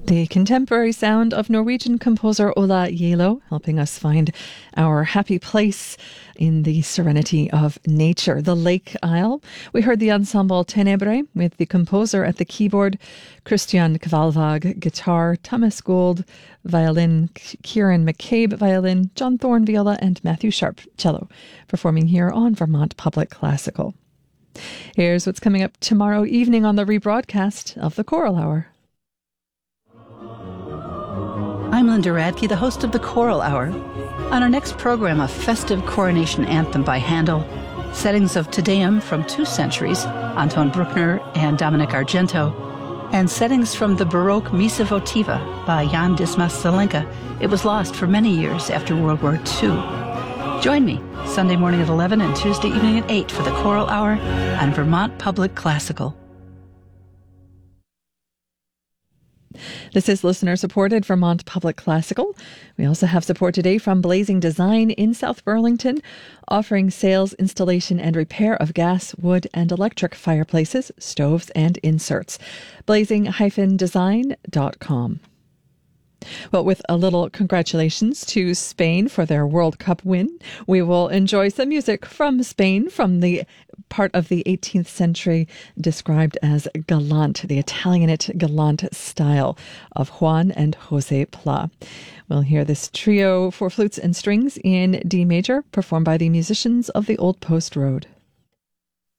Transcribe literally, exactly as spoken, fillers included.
The contemporary sound of Norwegian composer Ola Gjeilo, helping us find our happy place in the serenity of nature, the Lake Isle. We heard the ensemble Tenebrae with the composer at the keyboard, Christian Kvalvag, guitar, Thomas Gould, violin, Kieran McCabe, violin, John Thorne, viola, and Matthew Sharp, cello, performing here on Vermont Public Classical. Here's what's coming up tomorrow evening on the rebroadcast of the Choral Hour. I'm Linda Radke, the host of the Choral Hour. On our next program, a festive coronation anthem by Handel, settings of Te Deum from two centuries, Anton Bruckner and Dominic Argento, and settings from the Baroque Missa Votiva by Jan Dismas Zelenka. It was lost for many years after World War Two. Join me Sunday morning at eleven and Tuesday evening at eight for the Choral Hour on Vermont Public Classical. This is listener-supported Vermont Public Classical. We also have support today from Blazing Design in South Burlington, offering sales, installation, and repair of gas, wood, and electric fireplaces, stoves, and inserts. blazing dash design dot com. Well, with a little congratulations to Spain for their World Cup win, we will enjoy some music from Spain, from the part of the eighteenth century described as galant, the Italianate galant style of Juan and Jose Pla. We'll hear this trio for flutes and strings in D major, performed by the musicians of the Old Post Road.